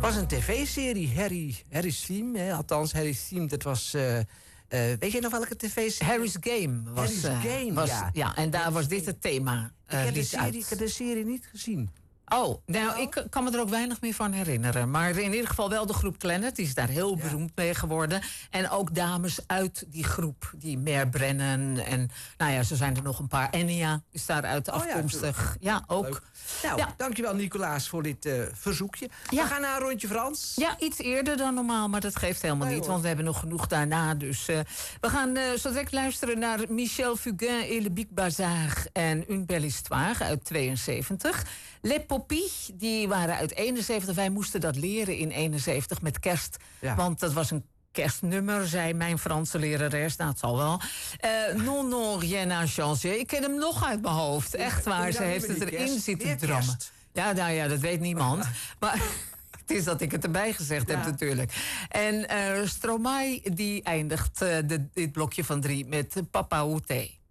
was een tv-serie, Harry's Theme. Hè? Althans, Harry's Theme, dat was... weet je nog welke tv-serie? Harry's Game was... Ja, en daar was dit het thema. Ik heb de serie niet gezien. Oh, nou, ik kan me er ook weinig meer van herinneren. Maar in ieder geval wel de groep Clannad. Die is daar heel beroemd mee geworden. En ook dames uit die groep. Die Mare Brennan. En nou ja, zo zijn er nog een paar. Enya is daaruit afkomstig. Ja, ook. Leuk. Nou, dankjewel Nicolaas voor dit verzoekje. We gaan naar een rondje Frans. Ja, iets eerder dan normaal, maar dat geeft helemaal niet. Want we hebben nog genoeg daarna. Dus we gaan zo direct luisteren naar Michel Fugain et le Big Bazar. En Une Belle Histoire uit 72. Les Poppies, die waren uit 71. Wij moesten dat leren in 71 met kerst. Ja. Want dat was een kerstnummer, zei mijn Franse lerares. Nou, het zal wel. Non, non, rien à changer. Ik ken hem nog uit mijn hoofd. Echt waar, ze heeft het erin zitten drammen. Ja, nou ja, dat weet niemand. Maar het is dat ik het erbij gezegd heb natuurlijk. En Stromae, die eindigt dit blokje van 3 met Papa Outé.